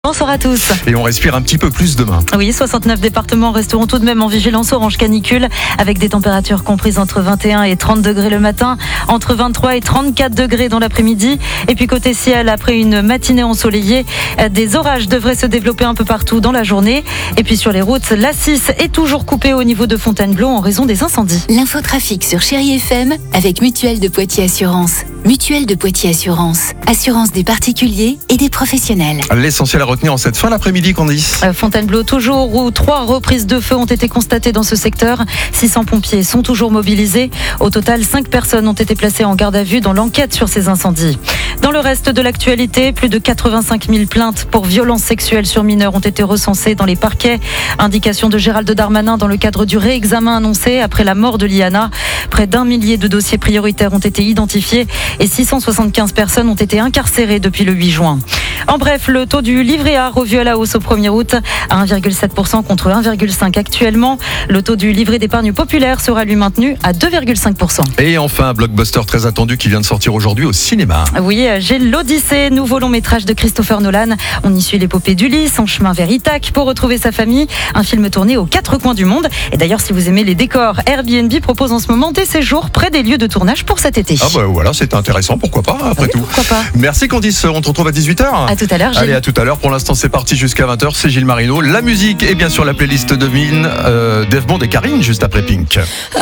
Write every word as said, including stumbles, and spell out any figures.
Bonsoir à tous. Et on respire un petit peu plus demain. Oui, soixante-neuf départements resteront tout de même en vigilance orange canicule avec des températures comprises entre vingt et un et trente degrés le matin, entre vingt-trois et trente-quatre degrés dans l'après-midi. Et puis côté ciel, après une matinée ensoleillée, des orages devraient se développer un peu partout dans la journée. Et puis sur les routes, l'A six est toujours coupée au niveau de Fontainebleau en raison des incendies. L'infotrafic sur Chérie F M avec Mutuelle de Poitiers Assurance. Mutuelle de Poitiers Assurance. Assurance des particuliers et des professionnels. L'essentiel à retenir en cette fin d'après-midi, Candice. Fontainebleau toujours, où trois reprises de feu ont été constatées dans ce secteur. six cents pompiers sont toujours mobilisés. Au total, cinq personnes ont été placées en garde à vue dans l'enquête sur ces incendies. Dans le reste de l'actualité, plus de quatre-vingt-cinq mille plaintes pour violences sexuelles sur mineurs ont été recensées dans les parquets. Indication de Gérald Darmanin dans le cadre du réexamen annoncé après la mort de Liana. Près d'un millier de dossiers prioritaires ont été identifiés et six cent soixante-quinze personnes ont été incarcérées depuis le huit juin. En bref, le taux du livret A revu à la hausse au premier août à un virgule sept pour cent contre un virgule cinq pour cent actuellement. Le taux du livret d'épargne populaire sera lui maintenu à deux virgule cinq pour cent. Et enfin, un blockbuster très attendu qui vient de sortir aujourd'hui au cinéma. Oui, j'ai l'Odyssée, nouveau long métrage de Christopher Nolan. On y suit l'épopée d'Ulysse, son chemin vers Ithaque pour retrouver sa famille. Un film tourné aux quatre coins du monde. Et d'ailleurs, si vous aimez les décors, Airbnb propose en ce moment des séjours près des lieux de tournage pour cet été. Ah bah voilà, c'est intéressant, pourquoi pas, après oui, tout. Pourquoi pas. Merci Candice, on te retrouve à dix-huit heures. À tout à l'heure, Gilles. Allez, à tout à l'heure. Pour l'instant, c'est parti jusqu'à vingt heures. C'est Gilles Marino. La musique et bien sûr la playlist de Mine, euh, Dave Bond et Karine juste après Pink.